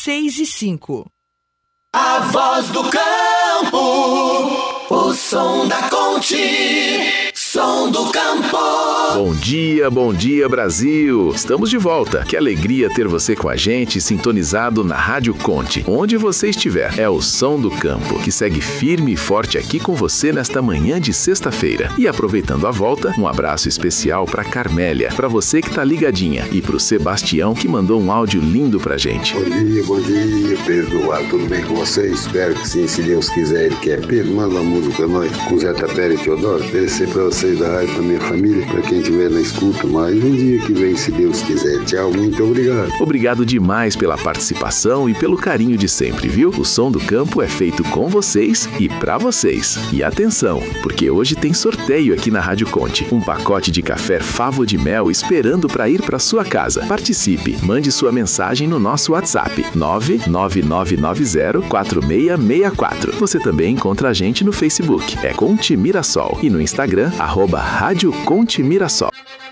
6 e 5. A voz do campo, o som da Conte, som do campo. Bom dia Brasil! Estamos de volta. Que alegria ter você com a gente, sintonizado na Rádio Conte. Onde você estiver, é o som do campo, que segue firme e forte aqui com você nesta manhã de sexta-feira. E aproveitando a volta, um abraço especial para Carmélia, para você que tá ligadinha, e pro Sebastião, que mandou um áudio lindo pra gente. Bom dia, Pedro. Tudo bem com vocês? Espero que sim, se Deus quiser. Ele quer. Pedro, manda uma música pra nós, com Zé Tapera e Teodoro. Oferecer pra vocês da rádio, pra minha família, pra quem estiver na escuta. Mais um dia que vem, se Deus quiser. Tchau, muito obrigado. Obrigado demais pela participação e pelo carinho de sempre, viu? O som do campo é feito com vocês e pra vocês. E atenção, porque hoje tem sorteio aqui na Rádio Conte. Um pacote de café Favo de Mel esperando pra ir pra sua casa. Participe, mande sua mensagem no nosso WhatsApp 999904664. Você também encontra a gente no Facebook, é Conte Mirassol, e no Instagram, @Rádio Conte Mirassol.